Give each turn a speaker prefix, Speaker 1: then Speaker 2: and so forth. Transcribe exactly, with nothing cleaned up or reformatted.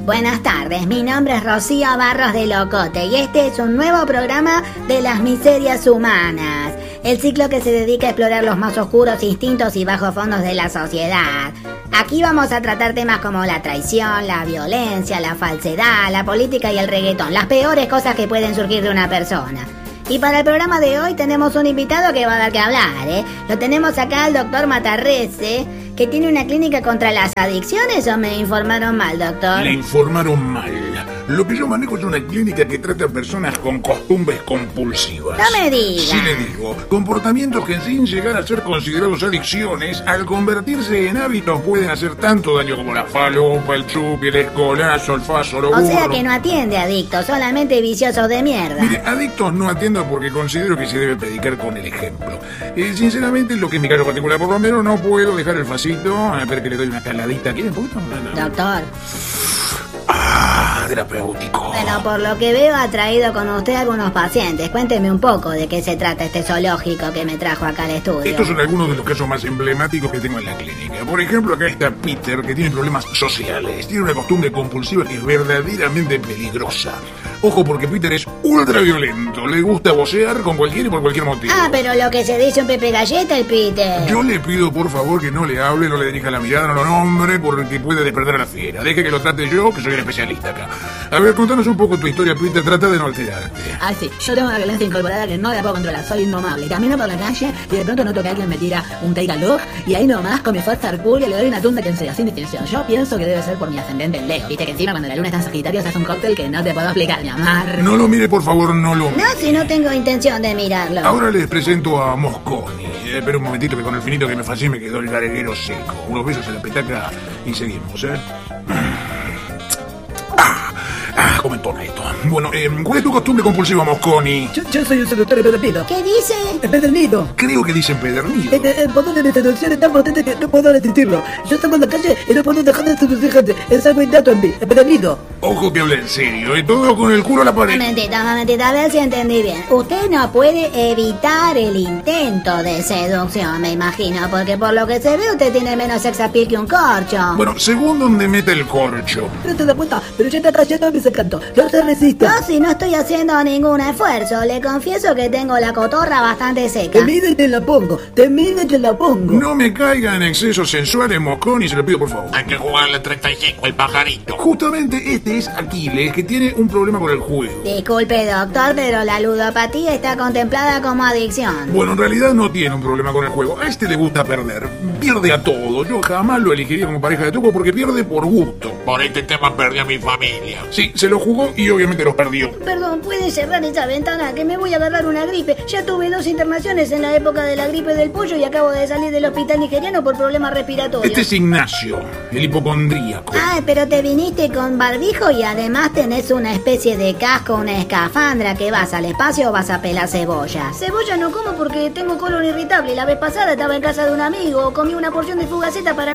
Speaker 1: Buenas tardes, mi nombre es Rocío Barros de Locote y este es un nuevo programa de las miserias humanas, el ciclo que se dedica a explorar los más oscuros instintos y bajos fondos de la sociedad. Aquí vamos a tratar temas como la traición, la violencia, la falsedad, la política y el reggaetón, las peores cosas que pueden surgir de una persona. Y para el programa de hoy tenemos un invitado que va a dar que hablar, ¿eh? Lo tenemos acá al doctor Matarrese, que tiene una clínica contra las adicciones, ¿o me informaron mal, doctor?
Speaker 2: Le informaron mal. Lo que yo manejo es una clínica que trata a personas con costumbres compulsivas.
Speaker 1: No me diga.
Speaker 2: Sí le digo, comportamientos que sin llegar a ser considerados adicciones, al convertirse en hábitos pueden hacer tanto daño como la falopa, el chupi, el escolazo, el faso, lo burro.
Speaker 1: O sea que no atiende adictos, solamente viciosos de mierda.
Speaker 2: Mire, adictos no atiendo porque considero que se debe predicar con el ejemplo. Eh, sinceramente, lo que es mi caso particular, por lo menos no puedo dejar el facito. A ver que le doy una caladita. ¿Quieren un poquito? No, no.
Speaker 1: Doctor.
Speaker 2: Ah, terapéutico.
Speaker 1: Bueno, por lo que veo ha traído con usted algunos pacientes. Cuénteme un poco de qué se trata este zoológico que me trajo acá al estudio.
Speaker 2: Estos son algunos de los casos más emblemáticos que tengo en la clínica. Por ejemplo, acá está Peter, que tiene problemas sociales. Tiene una costumbre compulsiva que es verdaderamente peligrosa. Ojo, porque Peter es ultra violento. Le gusta vocear con cualquiera y por cualquier motivo.
Speaker 1: Ah, pero lo que se dice un Pepe Galleta, el Peter.
Speaker 2: Yo le pido, por favor, que no le hable, no le dirija la mirada, no lo nombre, porque puede despertar a la fiera. Deje que lo trate yo, que soy el especialista acá. A ver, contanos un poco tu historia, Peter. Trata de no alterarte.
Speaker 3: Ah, sí. Yo tengo una violencia incorporada que no la puedo controlar. Soy indomable. Camino por la calle y de pronto noto que alguien me tira un take look y ahí nomás, con mi fuerza hercúlea, le doy una tunda que sea, sin distinción. Yo pienso que debe ser por mi ascendente en Leo. Viste que encima cuando la luna está en Sagitario se hace un cóctel que no te puedo explicar, mi amar.
Speaker 2: No lo mire, por favor, no lo mire.
Speaker 1: No, si no tengo intención de mirarlo.
Speaker 2: Ahora les presento a Mosconi. Eh, espera un momentito que con el finito que me fascina me quedó el garguero seco. Unos besos en la petaca y seguimos, ¿eh? Ah, ah, ¿cómo entona esto? Bueno, eh, ¿cuál es tu costumbre compulsiva, Mosconi?
Speaker 3: Yo, yo soy un seductor empedernido.
Speaker 1: ¿Qué dice?
Speaker 3: Empedernido.
Speaker 2: Creo que dicen pedernido.
Speaker 3: El, el poder de seducción es tan potente que no puedo resistirlo. Yo salgo en la calle y no puedo dejar de seducir gente. Es algo innato en mí. Empedernido.
Speaker 2: Ojo que habla en serio, y todo con el culo a la pared.
Speaker 1: Un momentito, un momentito, a ver si entendí bien. Usted no puede evitar el intento de seducción, me imagino, porque por lo que se ve usted tiene menos sex appeal que un corcho.
Speaker 2: Bueno, según donde mete el corcho.
Speaker 3: No te das cuenta, pero ya está cayendo mis encantos. No se resista.
Speaker 1: No, si no estoy haciendo ningún esfuerzo, le confieso que tengo la cotorra bastante seca.
Speaker 3: Te mide y te la pongo, te mide y te la pongo.
Speaker 2: No me caiga en excesos sensuales, Mosconi, se lo pido por favor.
Speaker 4: Hay que jugarle treinta y cinco el pajarito.
Speaker 2: Justamente este es Aquiles, que tiene un problema con el juego.
Speaker 1: Disculpe, doctor, pero la ludopatía está contemplada como adicción.
Speaker 2: Bueno, en realidad no tiene un problema con el juego. A este le gusta perder. Pierde a todo. Yo jamás lo elegiría como pareja de truco porque pierde por gusto.
Speaker 4: Por este tema perdí a mi familia.
Speaker 2: Sí, se lo jugó y obviamente los perdió.
Speaker 1: Perdón, ¿puede cerrar esa ventana? Que me voy a agarrar una gripe. Ya tuve dos internaciones en la época de la gripe del pollo y acabo de salir del hospital nigeriano por problemas respiratorios.
Speaker 2: Este es Ignacio, el hipocondríaco.
Speaker 1: Ah, pero te viniste con barbijo y además tenés una especie de casco, una escafandra. ¿Que vas al espacio o vas a pelar cebolla? Cebolla no como porque tengo colon irritable. La vez pasada estaba en casa de un amigo, comí una porción de fugaceta para